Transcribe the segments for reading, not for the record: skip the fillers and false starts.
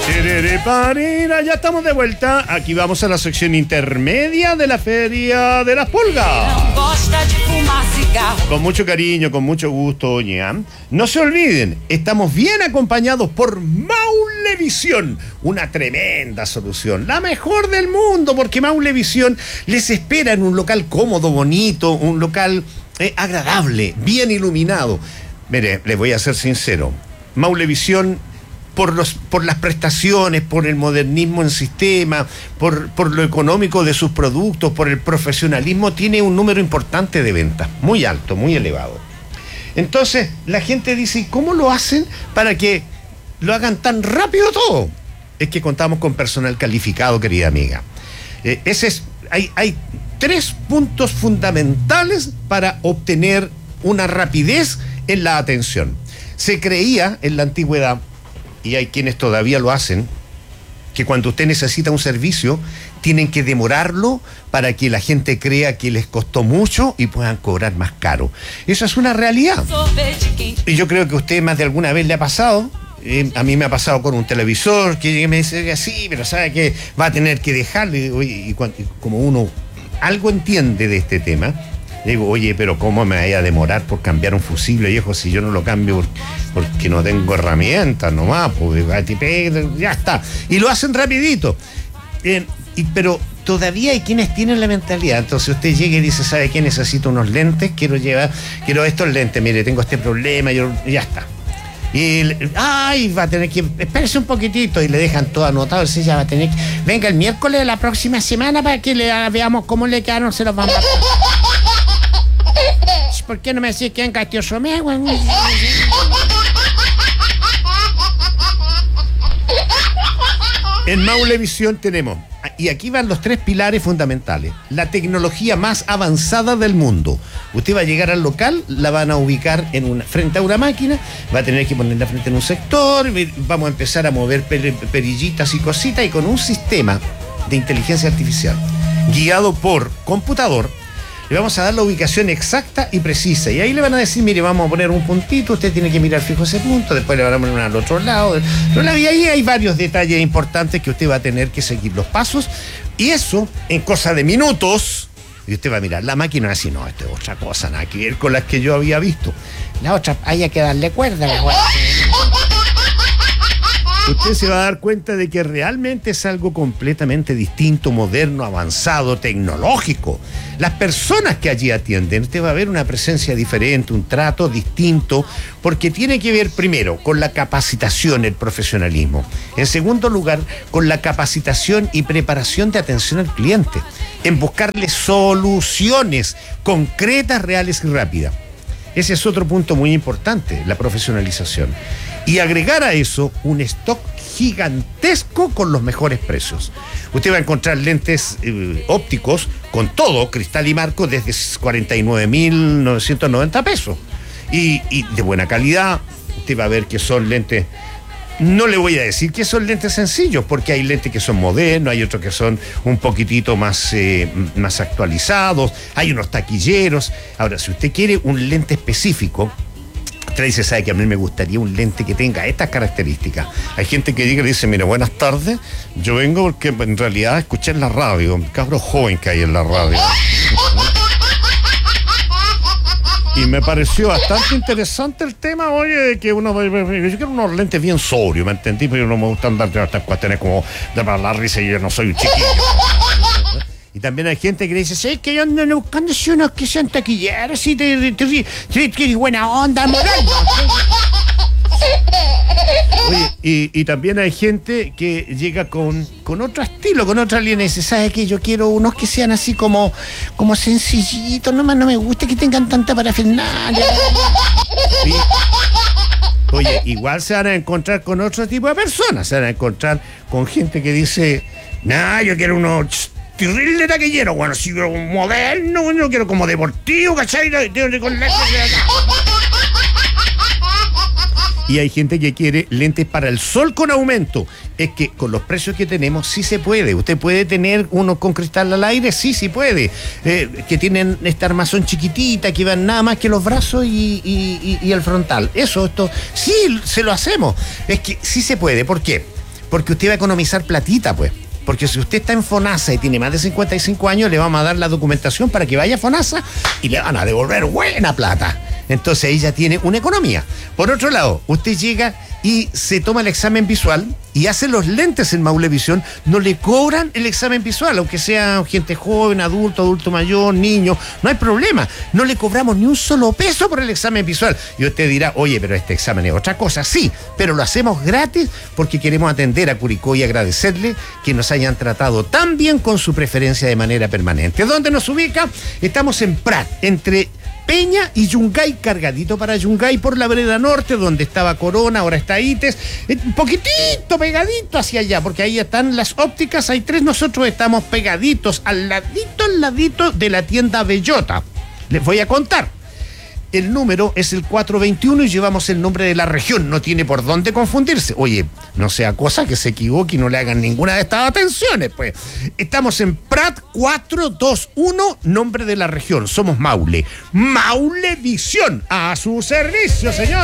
Ya estamos de vuelta. Aquí vamos a la sección intermedia de la Feria de las Pulgas. Con mucho cariño, con mucho gusto, ña. No se olviden, estamos bien acompañados por Maulevisión, una tremenda solución, la mejor del mundo, porque Maulevisión les espera en un local cómodo, bonito, un local agradable, bien iluminado. Mire, les voy a ser sincero, Maulevisión, por las prestaciones, por el modernismo en sistema, por lo económico de sus productos, por el profesionalismo, tiene un número importante de ventas, muy alto, muy elevado. Entonces, la gente dice, ¿cómo lo hacen para que lo hagan tan rápido todo? Es que contamos con personal calificado, querida amiga. Hay 3 puntos fundamentales para obtener una rapidez en la atención. Se creía en la antigüedad, y hay quienes todavía lo hacen, que cuando usted necesita un servicio, tienen que demorarlo para que la gente crea que les costó mucho y puedan cobrar más caro. Eso es una realidad. Y yo creo que a usted más de alguna vez le ha pasado. A mí me ha pasado con un televisor, que me dice así, pero sabe que va a tener que dejarle. Y como uno algo entiende de este tema, digo, oye, pero ¿cómo me voy a demorar por cambiar un fusible, viejo, si yo no lo cambio porque no tengo herramientas nomás? Pues ya está. Y lo hacen rapidito. Pero todavía hay quienes tienen la mentalidad. Entonces usted llega y dice, ¿sabe qué? Necesito unos lentes, quiero estos lentes, mire, tengo este problema, ya está. Y va a tener que, espérese un poquitito, y le dejan todo anotado. Entonces ya va a tener que, venga el miércoles de la próxima semana para que veamos cómo le quedaron, se los vamos a... ¿Por qué no me decís que venga tío Somé, güey? En Maulevisión tenemos, y aquí van los 3 pilares fundamentales: la tecnología más avanzada del mundo. Usted va a llegar al local, la van a ubicar frente a una máquina, va a tener que ponerla frente en un sector, vamos a empezar a mover perillitas y cositas, y con un sistema de inteligencia artificial guiado por computador, le vamos a dar la ubicación exacta y precisa. Y ahí le van a decir, mire, vamos a poner un puntito, usted tiene que mirar fijo ese punto, después le van a poner al otro lado. Y ahí hay varios detalles importantes que usted va a tener que seguir los pasos. Y eso, en cosa de minutos, y usted va a mirar la máquina y va a decir, no, esto es otra cosa, nada que ver con las que yo había visto. La otra, hay que darle cuerda. Usted se va a dar cuenta de que realmente es algo completamente distinto, moderno, avanzado, tecnológico. Las personas que allí atienden, usted va a ver una presencia diferente, un trato distinto, porque tiene que ver primero con la capacitación, el profesionalismo. En segundo lugar, con la capacitación y preparación de atención al cliente, en buscarle soluciones concretas, reales y rápidas. Ese es otro punto muy importante, la profesionalización. Y agregar a eso un stock gigantesco con los mejores precios. Usted va a encontrar lentes ópticos con todo, cristal y marco, desde 49.990 pesos. Y de buena calidad. Usted va a ver que son lentes... No le voy a decir que son lentes sencillos, porque hay lentes que son modernos, hay otros que son un poquitito más actualizados, hay unos taquilleros. Ahora, si usted quiere un lente específico, usted dice, sabe que a mí me gustaría un lente que tenga estas características. Hay gente que llega y dice, mira, buenas tardes, yo vengo porque en realidad escuché en la radio, un cabro joven que hay en la radio. Y me pareció bastante interesante el tema, oye, de que yo quiero unos lentes bien sobrios, ¿me entendí? Porque no me gusta andar de estas cuestiones como de para la risa, y yo no soy un chiquillo. Y también hay gente que dice, sí, que yo ando buscando unos que sean taquilleros, y te buena onda, moral. Oye, y también hay gente que llega con otro estilo, con otra línea, y dice, ¿sabes qué? Yo quiero unos que sean así como sencillitos, nomás no me gusta que tengan tanta parafernalia. Sí. Oye, igual se van a encontrar con otro tipo de personas, se van a encontrar con gente que dice, yo quiero unos terrible taquillero, bueno, si quiero moderno, yo quiero como deportivo, ¿cachai? Con Y hay gente que quiere lentes para el sol con aumento. Es que con los precios que tenemos sí se puede. Usted puede tener uno con cristal al aire, sí puede. Que tienen esta armazón chiquitita, que van nada más que los brazos y el frontal. Esto, sí, se lo hacemos. Es que sí se puede. ¿Por qué? porque usted va a economizar platita, pues. Porque si usted está en FONASA y tiene más de 55 años, le vamos a dar la documentación para que vaya a FONASA y le van a devolver buena plata. Entonces ahí ya tiene una economía. Por otro lado, usted llega y se toma el examen visual y hace los lentes en Maulevisión, no le cobran el examen visual, aunque sea gente joven, adulto mayor, niño, no hay problema. No le cobramos ni un solo peso por el examen visual. Y usted dirá, oye, pero este examen es otra cosa. Sí, pero lo hacemos gratis porque queremos atender a Curicó y agradecerle que nos hayan tratado tan bien con su preferencia de manera permanente. ¿Dónde nos ubica? Estamos en Prat, entre Peña y Yungay, cargadito para Yungay por la vereda norte, donde estaba Corona, ahora está ITES, un poquitito pegadito hacia allá, porque ahí están las ópticas, hay 3, nosotros estamos pegaditos, al ladito de la tienda Bellota. Les voy a contar. El número es el 421 y llevamos el nombre de la región. No tiene por dónde confundirse. Oye, no sea cosa que se equivoque y no le hagan ninguna de estas atenciones, pues. Estamos en Prat 421, nombre de la región. Somos Maule. Maulevisión, a su servicio, señor.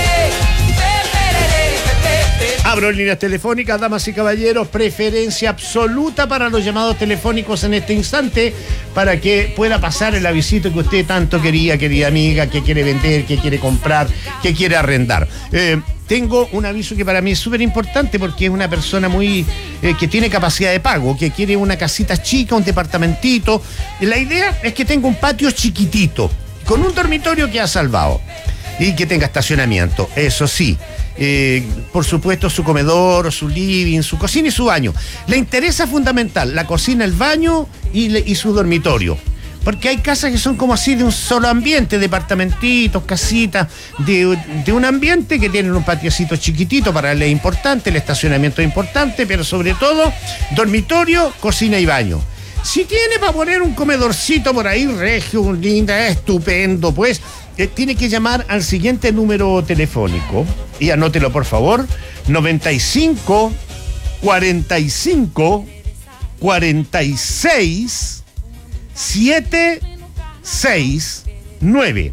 Abro líneas telefónicas, damas y caballeros, preferencia absoluta para los llamados telefónicos en este instante, para que pueda pasar el avisito que usted tanto quería, querida amiga, que quiere vender, que quiere comprar, que quiere arrendar. Tengo un aviso que para mí es súper importante porque es una persona muy que tiene capacidad de pago, que quiere una casita chica, un departamentito. La idea es que tenga un patio chiquitito, con un dormitorio que ha salvado y que tenga estacionamiento, eso sí. Por supuesto, su comedor, su living, su cocina y su baño. Le interesa fundamental la cocina, el baño y su dormitorio. Porque hay casas que son como así de un solo ambiente, departamentitos, casitas, de un ambiente que tienen un patiocito chiquitito, para él es importante, el estacionamiento es importante, pero sobre todo, dormitorio, cocina y baño. Si tiene para poner un comedorcito por ahí, regio, linda, estupendo, pues tiene que llamar al siguiente número telefónico y anótelo por favor: 95 45 46 769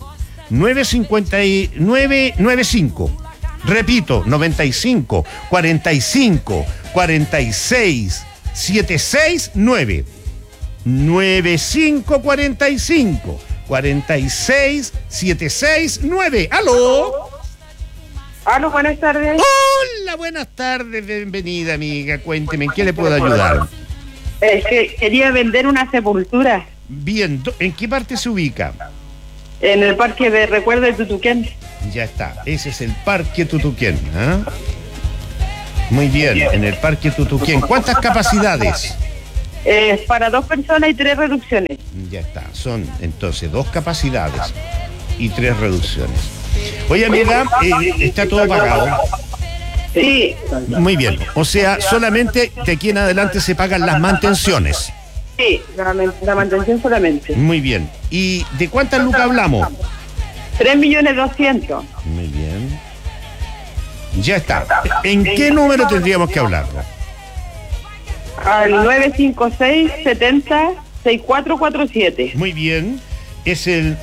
95995. Repito, 95 45 46 769 9545 46 769. ¡Aló! Aló, buenas tardes. Hola, buenas tardes, bienvenida amiga. Cuénteme, ¿en qué le puedo ayudar? Es que quería vender una sepultura Bien, ¿en qué parte se ubica? en el parque de recuerdo de Tutuquén. Ya está, ese es el Parque Tutuquén, ¿eh? Muy bien, en el Parque Tutuquén. ¿Cuántas capacidades? Para 2 personas y 3 reducciones. Ya está, son entonces 2 capacidades y 3 reducciones. Oye, amiga, ¿está todo pagado? Sí, Muy bien, o sea, solamente de aquí en adelante se pagan las mantenciones. sí, la mantención solamente. Muy bien, ¿y de cuántas lucas hablamos? 3.200.000. Muy bien. Ya está. ¿En qué número tendríamos que hablar? Al 956-70-6447. Muy bien, es el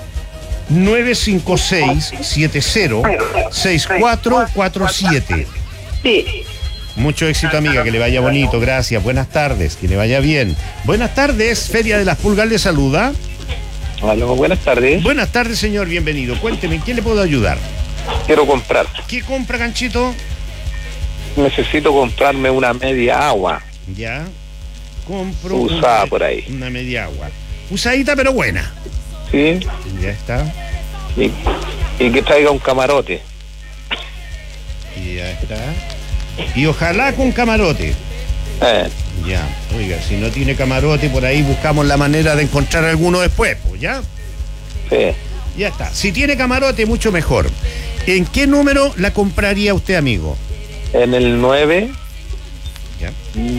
956-70-6447. Sí. Mucho éxito, amiga, que le vaya bonito, gracias, buenas tardes, que le vaya bien. Buenas tardes, Feria de las Pulgas le saluda. Aló, buenas tardes. Buenas tardes, señor, bienvenido. Cuénteme, ¿en qué le puedo ayudar? Quiero comprar. ¿Qué compra, Ganchito? Necesito comprarme una media agua Ya, compro usada por ahí. una media agua. Usadita pero buena. ¿Sí? Ya está, Y que traiga un camarote. ya está. Y ojalá con camarote. Ya, oiga, si no tiene camarote, por ahí buscamos la manera de encontrar alguno después, pues, ¿ya? Sí. Ya está. Si tiene camarote, mucho mejor. ¿En qué número la compraría usted, amigo? En el 9 Ya,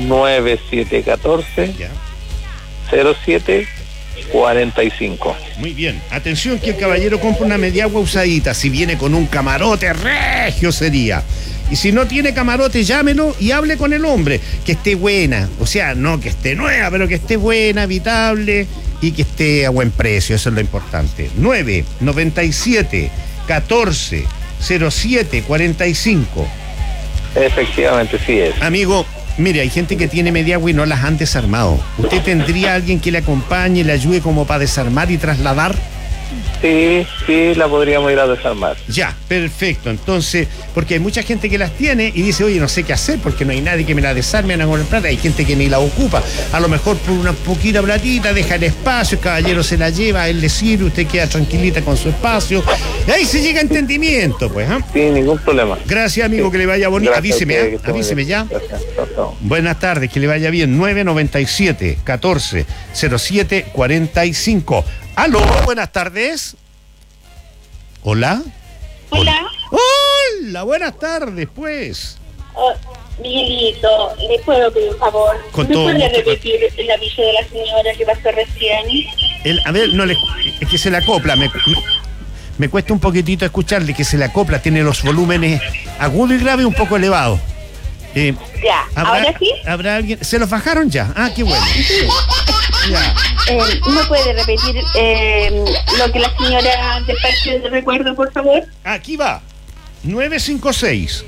9714 ya. 07 45. Muy bien. Atención que el caballero compra una mediagua usadita. Si viene con un camarote, regio sería. Y si no tiene camarote, llámelo y hable con el hombre. Que esté buena. O sea, no que esté nueva, pero que esté buena, habitable y que esté a buen precio. Eso es lo importante. 997 14 07 45. Efectivamente, sí es. Amigo, mire, hay gente que tiene Mediagua y no las han desarmado. ¿Usted tendría alguien que le acompañe, le ayude como para desarmar y trasladar? Sí, la podríamos ir a desarmar. Ya, perfecto. Entonces, porque hay mucha gente que las tiene y dice, oye, no sé qué hacer porque no hay nadie que me la desarme, no con plata. Hay gente que ni la ocupa. A lo mejor por una poquita platita deja el espacio, el caballero se la lleva, él le sirve, usted queda tranquilita con su espacio. Y ahí se llega a entendimiento, pues. Sin ningún problema. Gracias, amigo, que le vaya bonito. Avíseme, avíseme ya. Gracias. Chao. Buenas tardes, que le vaya bien. 997 14 07 45. Aló, buenas tardes. Hola. Hola. Hola, buenas tardes, pues. Oh, Miguelito, ¿le puedo pedir un favor? Con ¿Me todo puede gusto. repetir el aviso de la señora que pasó recién? A ver, no le, es que se le acopla. Me cuesta un poquitito escucharle, que se le acopla. Tiene los volúmenes agudo y grave un poco elevados. Ya, ¿ahora sí? ¿Habrá alguien? ¿Se los bajaron ya? Ah, qué bueno. Ya. ¿Me puede repetir lo que la señora de parte de recuerdo, por favor? Aquí va. 956.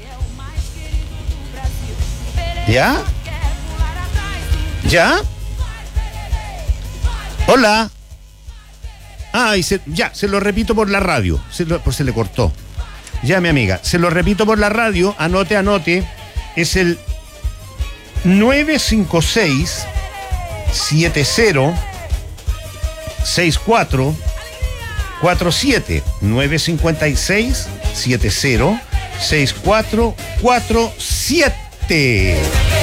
¿Ya? ¿Ya? Hola. Ah, ya, se lo repito por la radio. Pues se le cortó. Ya, mi amiga, se lo repito por la radio. Anote. Es el 956 70 64 47 956 70 64 47.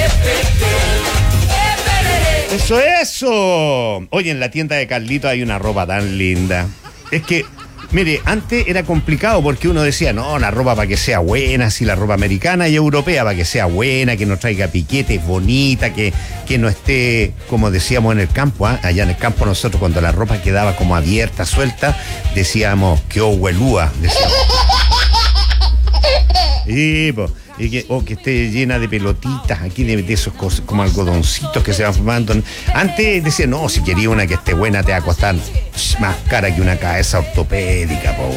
Eso. Oye, en la tienda de Carlito hay una ropa tan linda. Es que, mire, antes era complicado porque uno decía, no, la ropa para que sea buena, si la ropa americana y europea para que sea buena, que no traiga piquetes, bonita, que no esté, como decíamos en el campo, allá en el campo nosotros cuando la ropa quedaba como abierta, suelta, decíamos que huelúa, decíamos. Y que esté llena de pelotitas aquí, de esos cosas, como algodoncitos que se van formando. Antes decía, no, si quería una que esté buena te va a costar más cara que una cabeza ortopédica, po.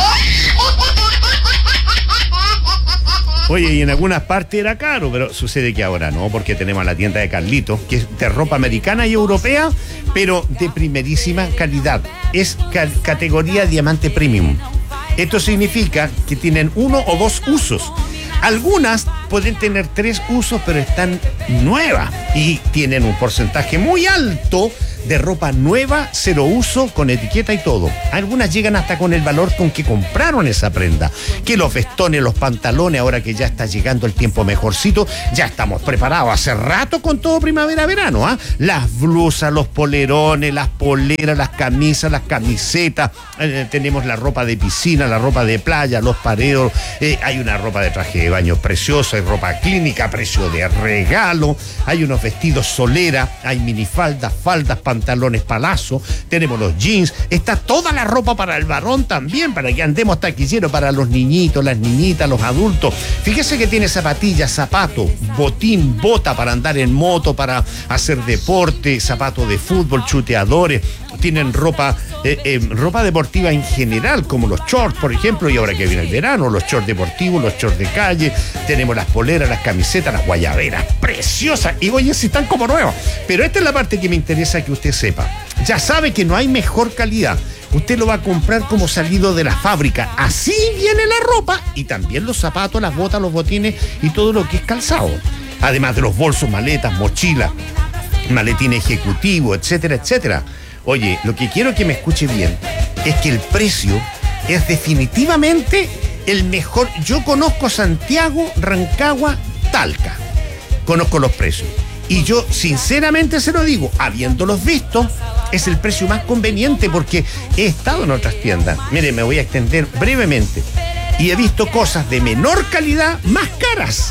Oye, y en algunas partes era caro, pero sucede que ahora no, porque tenemos la tienda de Carlito, que es de ropa americana y europea, pero de primerísima calidad. Es categoría diamante premium. Esto significa que tienen 1 o 2 usos. Algunas pueden tener 3 usos, pero están nuevas y tienen un porcentaje muy alto de ropa nueva, 0 uso, con etiqueta y todo. Algunas llegan hasta con el valor con que compraron esa prenda. Que los vestones, los pantalones, ahora que ya está llegando el tiempo mejorcito, ya estamos preparados hace rato con todo primavera-verano, ¿ah? Las blusas, los polerones, las poleras, las camisas, las camisetas, tenemos la ropa de piscina, la ropa de playa, los pareos, hay una ropa de traje de baño preciosa, hay ropa clínica, precio de regalo, hay unos vestidos solera, hay minifaldas, faldas, pantalones palazo, tenemos los jeans, está toda la ropa para el varón también, para que andemos taquilleros, para los niñitos, las niñitas, los adultos. Fíjese que tiene zapatillas, zapato, botín, bota para andar en moto, para hacer deporte, zapatos de fútbol, chuteadores, tienen ropa deportiva en general, como los shorts, por ejemplo, y ahora que viene el verano, los shorts deportivos, los shorts de calle, tenemos las poleras, las camisetas, las guayaberas, preciosas, y oye, si están como nuevas. Pero esta es la parte que me interesa que usted sepa. Ya sabe que no hay mejor calidad. Usted lo va a comprar como salido de la fábrica. Así viene la ropa y también los zapatos, las botas, los botines y todo lo que es calzado. Además de los bolsos, maletas, mochilas, maletín ejecutivo, etcétera, etcétera. Oye, lo que quiero que me escuche bien es que el precio es definitivamente el mejor. Yo conozco Santiago, Rancagua, Talca. Conozco los precios. Y yo sinceramente se lo digo, habiéndolos visto, es el precio más conveniente porque he estado en otras tiendas. Mire, me voy a extender brevemente. Y he visto cosas de menor calidad más caras.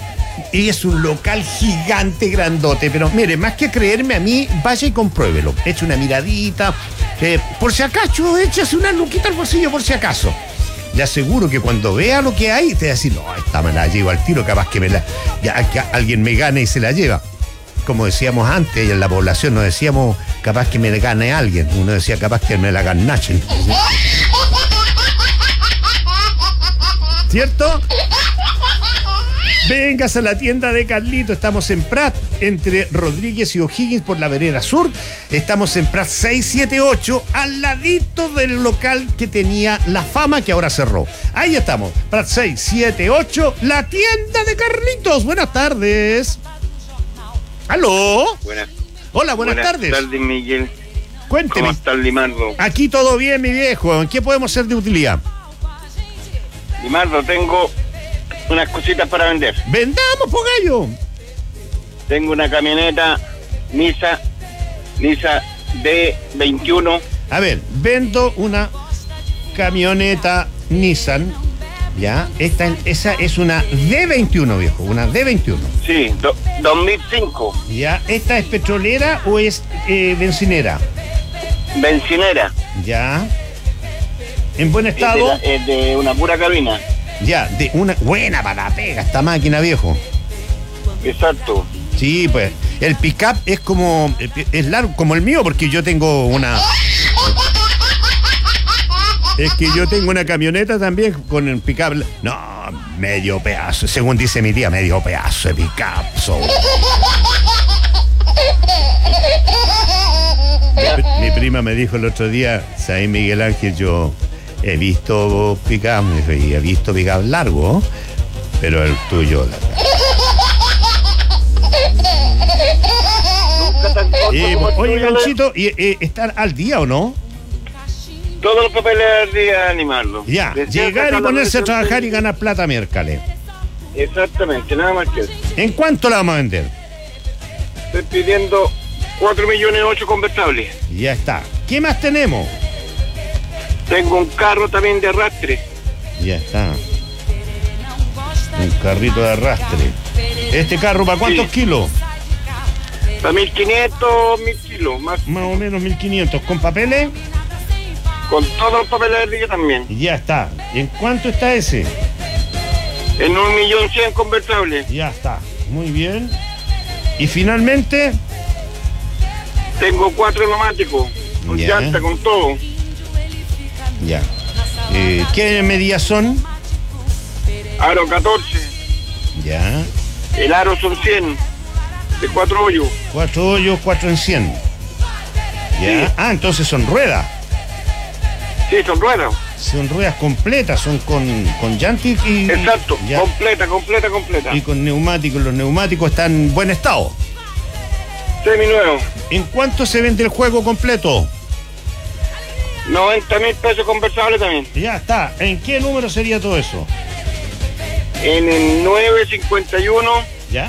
Y es un local gigante, grandote. Pero mire, más que creerme a mí, vaya y compruébelo. Eche una miradita. Por si acaso, échase una luquita al bolsillo por si acaso. Le aseguro que cuando vea lo que hay, te va a decir, no, esta me la llevo al tiro, capaz que que alguien me gane y se la lleva. Como decíamos antes, en la población nos decíamos, capaz que me gane alguien. Uno decía, capaz que me la ganachen. Vengas a la tienda de Carlito. Estamos en Prat, entre Rodríguez y O'Higgins por la vereda sur. Estamos en Prat 678, al ladito del local que tenía La Fama, que ahora cerró. Ahí estamos, Prat 678, la tienda de Carlitos. Buenas tardes. ¿Aló? Hola, buenas tardes. Buenas tardes, Miguel. Cuénteme. ¿Cómo está Limardo? Aquí todo bien, mi viejo. ¿En qué podemos ser de utilidad? Limardo, tengo unas cositas para vender. ¡Vendamos, Pogallo! Tengo una camioneta Nissan D21. A ver, vendo una camioneta Nissan. Ya, esa es una D21, viejo, una D21. Sí, 2005. Ya, ¿esta es petrolera o es bencinera? Bencinera. Ya. ¿En buen estado? Es de una pura cabina. Ya, de una buena para la pega esta máquina, viejo. Exacto. Sí, pues, el pick-up es largo como el mío, porque yo tengo una... Es que yo tengo una camioneta también con el pick-up. No, medio pedazo. Según dice mi tía, medio pedazo de pick-up. Mi prima me dijo el otro día, ¿sabes, Miguel Ángel? Yo he visto pick-up, y he visto pick-up largo, pero el tuyo... Oye, Ganchito, ¿están al día o no? Todos los papeles al día, animarlo. Ya, llegar y ponerse a trabajar y ganar plata miércoles. Exactamente, nada más que eso. ¿En cuánto la vamos a vender? Estoy pidiendo 4.800.000 conversables. Ya está. ¿Qué más tenemos? Tengo un carro también de arrastre. Ya está. Un carrito de arrastre. ¿Este carro para cuántos kilos? Para 1.500, 1.000 kilos. Más o menos 1.500. ¿Con papeles? Con todos los papeles del día también. Ya está. ¿En cuánto está ese? En 1.100.000 conversables. Ya está. Muy bien. Y finalmente... Tengo 4 neumáticos. Con llanta, con todo. Ya. ¿Qué medidas son? Aro 14. Ya. El aro son 100. De 4 hoyos. 4 hoyos, 4 en 100. Ya. Sí. Ah, entonces son ruedas. Sí, son ruedas. Son ruedas completas, son con llanta y... Exacto, ya. completa. Y con neumáticos, los neumáticos están en buen estado. Seminuevo. ¿En cuánto se vende el juego completo? 90.000 pesos conversables también. Ya está. ¿En qué número sería todo eso? En el 951. ¿Ya?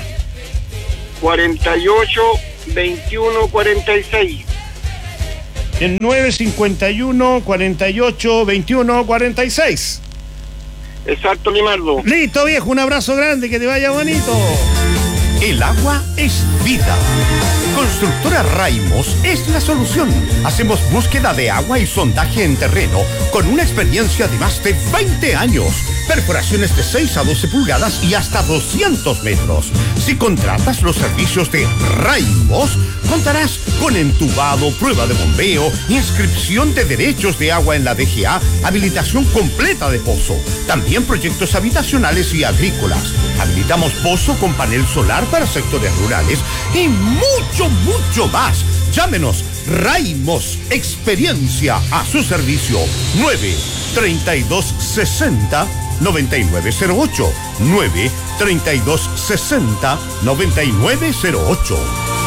48 21 46. En 951 48 21 46. Exacto, Limardo. Listo, viejo, un abrazo grande, que te vaya bonito. El agua es vida. Constructora Raimos es la solución. Hacemos búsqueda de agua y sondaje en terreno con una experiencia de más de 20 años. Perforaciones de 6 a 12 pulgadas y hasta 200 metros. Si contratas los servicios de Raimos, contarás con entubado, prueba de bombeo, inscripción de derechos de agua en la DGA, habilitación completa de pozo. También proyectos habitacionales y agrícolas. Habilitamos pozo con panel solar para sectores rurales y mucho más. Llámenos. Raimos, experiencia a su servicio. 9-3260-9908. 9-3260-9908.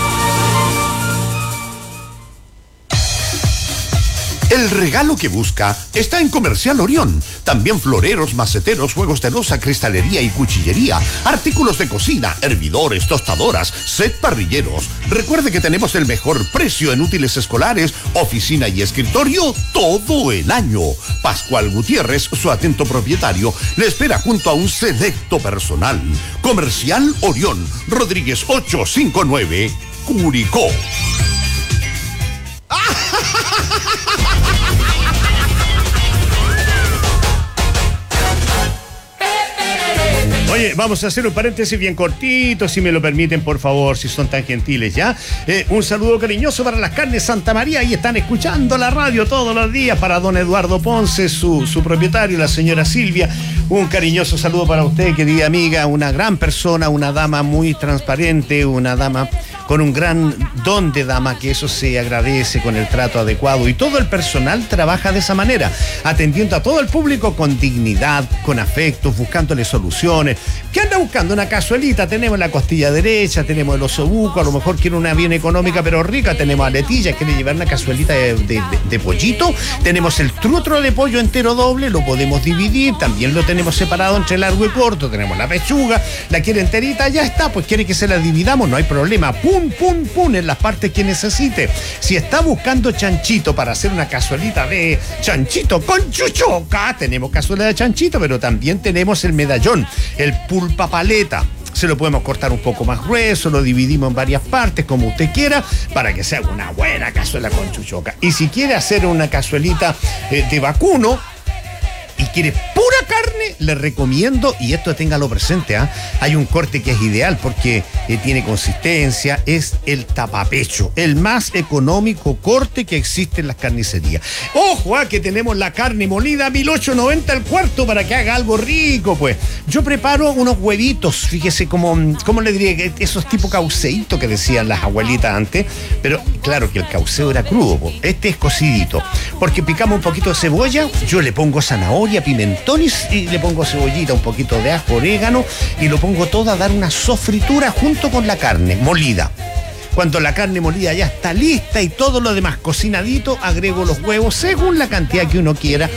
El regalo que busca está en Comercial Orión. También floreros, maceteros, juegos de loza, cristalería y cuchillería, artículos de cocina, hervidores, tostadoras, set parrilleros. Recuerde que tenemos el mejor precio en útiles escolares, oficina y escritorio todo el año. Pascual Gutiérrez, su atento propietario, le espera junto a un selecto personal. Comercial Orión, Rodríguez 859, Curicó. Oye, vamos a hacer un paréntesis bien cortito, si me lo permiten, por favor, si son tan gentiles, ¿ya? Un saludo cariñoso para las carnes Santa María, y están escuchando la radio todos los días, para don Eduardo Ponce, su propietario, la señora Silvia. Un cariñoso saludo para usted, querida amiga, una gran persona, una dama muy transparente, una dama con un gran don de dama, que eso se agradece, con el trato adecuado, y todo el personal trabaja de esa manera, atendiendo a todo el público con dignidad, con afecto, buscándole soluciones. ¿Qué anda buscando? Una cazuelita, tenemos la costilla derecha, tenemos el osobuco, a lo mejor quiere una bien económica pero rica, tenemos aletilla, quiere llevar una cazuelita de pollito, tenemos el trutro de pollo entero doble, lo podemos dividir, también lo tenemos separado entre largo y corto, tenemos la pechuga, la quiere enterita, ya está, pues quiere que se la dividamos, no hay problema, pum, en las partes que necesite. Si está buscando chanchito para hacer una cazuelita de chanchito con chuchoca, tenemos cazuela de chanchito, pero también tenemos el medallón, el pulpa paleta. Se lo podemos cortar un poco más grueso, lo dividimos en varias partes, como usted quiera, para que sea una buena cazuela con chuchoca. Y si quiere hacer una cazuelita de vacuno y quiere pura carne, le recomiendo, y esto téngalo presente, hay un corte que es ideal porque tiene consistencia, es el tapapecho, el más económico corte que existe en las carnicerías. Ojo, que tenemos la carne molida a 1.890 el cuarto para que haga algo rico, pues. Yo preparo unos huevitos, fíjese ¿cómo le diría? Esos tipo cauceíto que decían las abuelitas antes, pero claro que el cauceo era crudo, pues. Este es cocidito, porque picamos un poquito de cebolla, yo le pongo zanahoria, pimentón y le pongo cebollita, un poquito de ajo, orégano, y lo pongo todo a dar una sofritura junto con la carne molida. Cuando la carne molida ya está lista y todo lo demás cocinadito, agrego los huevos según la cantidad que uno quiera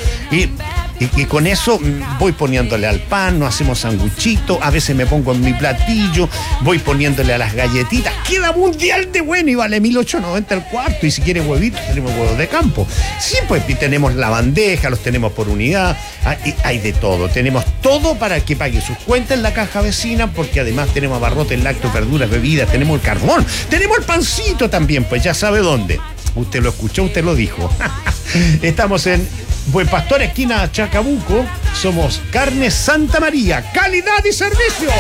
y con eso voy poniéndole al pan, nos hacemos sanguchitos, a veces me pongo en mi platillo, voy poniéndole a las galletitas, queda mundial de bueno y vale 1.890 el cuarto, y si quiere huevitos tenemos huevos de campo. Sí, pues tenemos la bandeja, los tenemos por unidad, hay de todo, tenemos todo para que pague sus cuentas en la caja vecina, porque además tenemos abarrotes, lácteos, verduras, bebidas, tenemos el carbón, tenemos el pancito también, pues ya sabe dónde. Usted lo escuchó, usted lo dijo. Estamos en Buen Pastor, esquina Chacabuco. Somos Carne Santa María, calidad y servicio.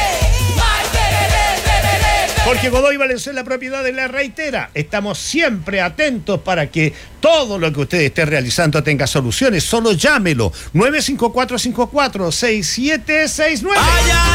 Jorge Godoy Valenzuela, propiedad de La Reitera. Estamos siempre atentos para que todo lo que usted esté realizando tenga soluciones. Solo llámelo. 95454-6769.